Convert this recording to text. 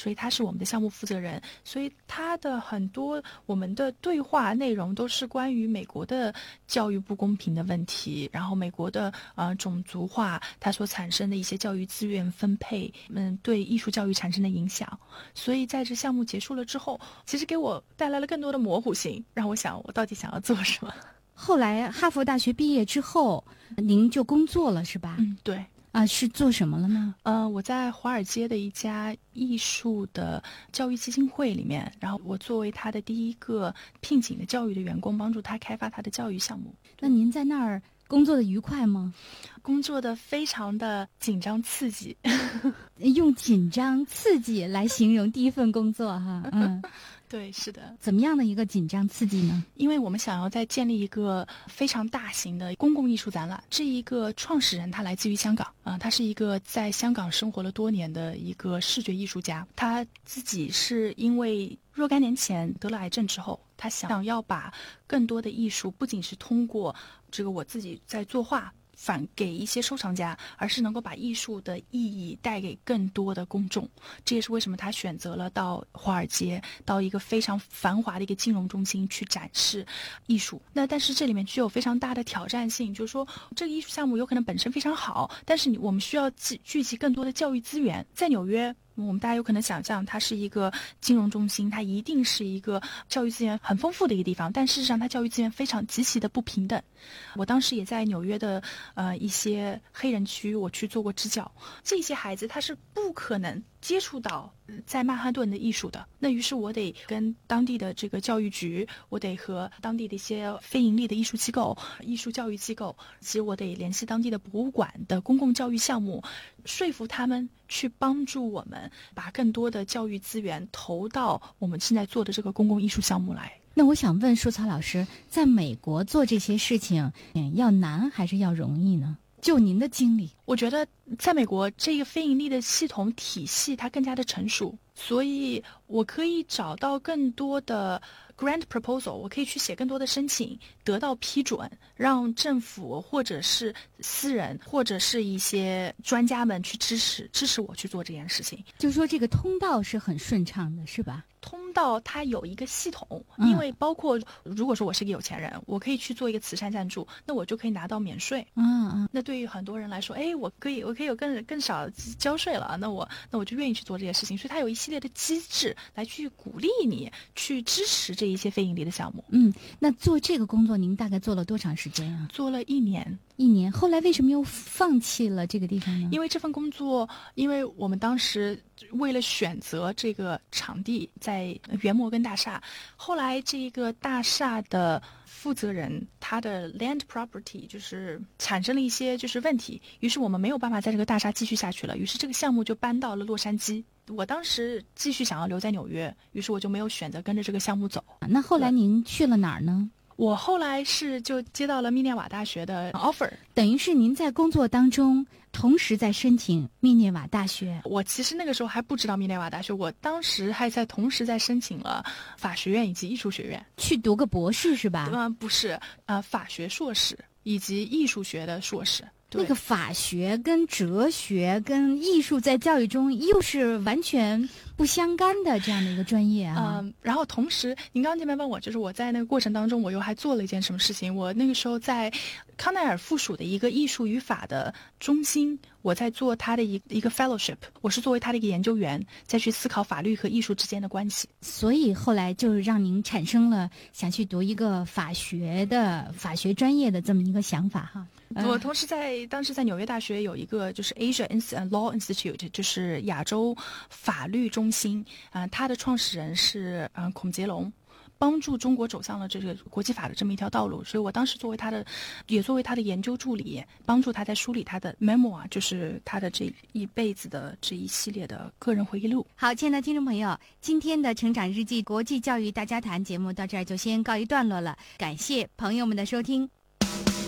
所以他是我们的项目负责人，所以他的很多我们的对话内容都是关于美国的教育不公平的问题，然后美国的种族化它所产生的一些教育资源分配，对艺术教育产生的影响。所以在这项目结束了之后，其实给我带来了更多的模糊性，让我想我到底想要做什么。 后来哈佛大学毕业之后，您就工作了是吧？ 对。 是做什么了呢？ 我在华尔街的一家艺术的教育基金会里面，然后我作为他的第一个聘请的教育的员工，帮助他开发他的教育项目。 那您在那儿工作的愉快吗？ 工作的非常的紧张刺激。 用紧张刺激来形容第一份工作哈。 对，是的。 怎么样的一个紧张刺激呢？ 因为我们想要再建立一个非常大型的公共艺术展览。这一个创始人他来自于香港他是一个在香港生活了多年的一个视觉艺术家。他自己是因为若干年前得了癌症之后，他想要把更多的艺术不仅是通过这个我自己在作画反给一些收藏家，而是能够把艺术的意义带给更多的公众。这也是为什么他选择了到华尔街，到一个非常繁华的一个金融中心去展示艺术。那但是这里面具有非常大的挑战性，就是说这个艺术项目有可能本身非常好，但是我们需要聚集更多的教育资源。在纽约，我们大家有可能想象它是一个金融中心，它一定是一个教育资源很丰富的一个地方，但事实上它教育资源非常极其的不平等。我当时也在纽约的一些黑人区我去做过支教，这些孩子他是不可能接触到在曼哈顿的艺术的。那于是我得跟当地的这个教育局，我得和当地的一些非盈利的艺术机构、艺术教育机构，其实我得联系当地的博物馆的公共教育项目，说服他们去帮助我们把更多的教育资源投到我们现在做的这个公共艺术项目来。 那我想问舒草老师，在美国做这些事情要难还是要容易呢？就您的经历。 我觉得在美国这个非盈利的系统体系它更加的成熟，所以我可以找到更多的 grant proposal， 我可以去写更多的申请，得到批准，让政府或者是私人或者是一些专家们去支持我去做这件事情。 就是说这个通道是很顺畅的是吧？ 通道它有一个系统，因为包括如果说我是个有钱人，我可以去做一个慈善赞助，那我就可以拿到免税。那对于很多人来说，我可以有更少交税了，那我就愿意去做这些事情。所以它有一系列的机制来去鼓励你去支持这一些非盈利的项目。 那做这个工作您大概做了多长时间啊？ 做了1年。 后来为什么又放弃了这个地方呢？ 因为这份工作，因为我们当时为了选择这个场地在原摩根大厦，后来这个大厦的负责人他的 land property 就是产生了一些就是问题，于是我们没有办法在这个大厦继续下去了，于是这个项目就搬到了洛杉矶。我当时继续想要留在纽约，于是我就没有选择跟着这个项目走。 那后来您去了哪儿呢？ 我后来是就接到了密涅瓦大学的 offer， 等于是您在工作当中同时在申请密涅瓦大学。 我其实那个时候还不知道密涅瓦大学，我当时还同时在申请了法学院以及艺术学院， 去读个博士是吧？ 不是，法学硕士以及艺术学的硕士。 那个法学跟哲学跟艺术在教育中又是完全不相干的这样的一个专业啊。 然后同时您刚刚这边问我，就是我在那个过程当中我又还做了一件什么事情。我那个时候在康奈尔附属的一个艺术与法的中心，我在做他的一个 fellowship， 我是作为他的一个研究员，再去思考法律和艺术之间的关系。 所以后来就让您产生了想去读一个法学专业的这么一个想法哈。 我同时当时在纽约大学有一个就是 Asia Law Institute， 就是亚洲法律中心它的创始人是孔杰龙，帮助中国走向了这个国际法的这么一条道路。所以我当时作为他的研究助理，帮助他在梳理他的 memoir， 就是他的这一辈子的这一系列的个人回忆录。 好，亲爱的听众朋友，今天的成长日记国际教育大家谈节目到这儿就先告一段落了，感谢朋友们的收听。